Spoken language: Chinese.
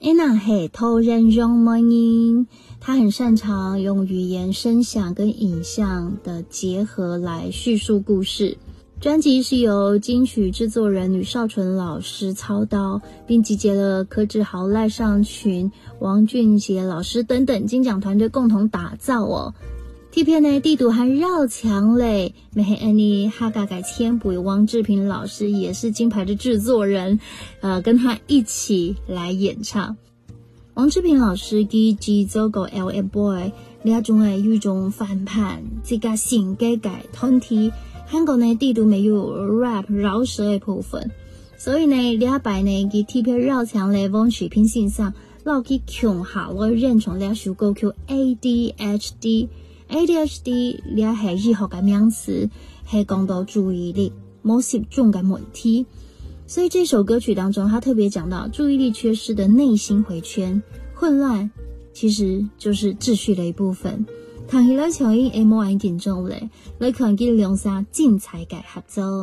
Anna 是头人容门音，他很擅长用语言、声响跟影像的结合来叙述故事。专辑是由金曲制作人吕少纯老师操刀，并集结了柯志豪、赖尚群、王俊杰老师等等金奖团队共同打造哦。T 片呢，地图和绕墙嘞，美黑安妮哈嘎改签补，王志平老师也是金牌的制作人，跟他一起来演唱。王志平老师给制作过 L.A. Boy 两种的有种翻盘，这个新改改团体，韩国呢地图没有 rap 饶舌的部分，所以呢两摆呢给 T 片绕墙嘞，往水平线上老去强下我认同两首歌叫 ADHD。ADHD 也是医學嘅名詞，係講到注意力冇集中嘅問題。所以這首歌曲當中，他特別講到注意力缺失的內心回圈，混亂其實就是秩序的一部分。談起來唱音，冇人緊張咧，你看見兩三精彩嘅合作。